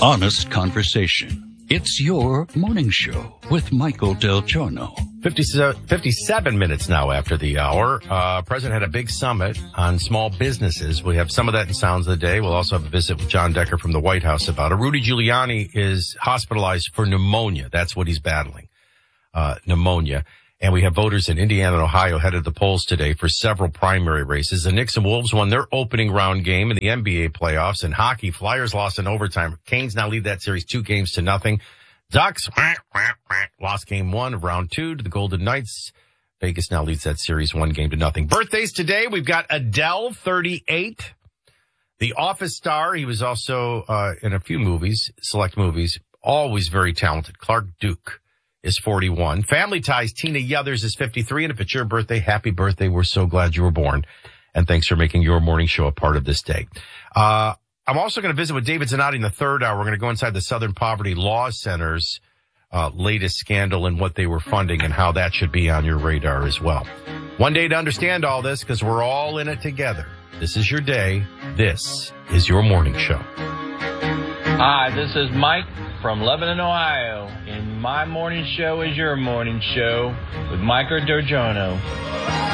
honest conversation. It's your morning show with Michael Del Giorno. 57 minutes now after the hour. President had a big summit on small businesses. We have some of that in Sounds of the Day. We'll also have a visit with John Decker from the White House about it. Rudy Giuliani is hospitalized for pneumonia. That's what he's battling, pneumonia. And we have voters in Indiana and Ohio headed to the polls today for several primary races. The Knicks and Wolves won their opening round game in the NBA playoffs. In hockey, Flyers lost in overtime. Canes now lead that series 2-0. Ducks lost game 1 of round 2 to the Golden Knights. Vegas now leads that series 1-0. Birthdays today, we've got Adele, 38. The Office star, he was also in a few movies, select movies, always very talented. Clark Duke is 41. Family Ties, Tina Yothers is 53. And if it's your birthday, happy birthday. We're so glad you were born. And thanks for making your morning show a part of this day. I'm also going to visit with David Zanotti in the third hour. We're going to go inside the Southern Poverty Law Center's latest scandal and what they were funding and how that should be on your radar as well. One day to understand all this, because we're all in it together. This is your day. This is your morning show. Hi, this is Mike from Lebanon, Ohio. And my morning show is your morning show with Mike Del Giorno.